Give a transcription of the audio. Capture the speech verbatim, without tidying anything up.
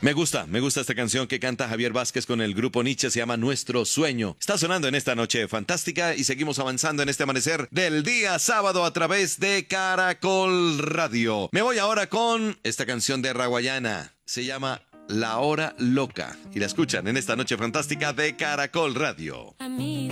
Me gusta, me gusta esta canción que canta Javier Vázquez con el grupo Nietzsche, se llama Nuestro Sueño. Está sonando en esta noche fantástica y seguimos avanzando en este amanecer del día sábado a través de Caracol Radio. Me voy ahora con esta canción de Raguayana, se llama La Hora Loca y la escuchan en esta noche fantástica de Caracol Radio. Amigo.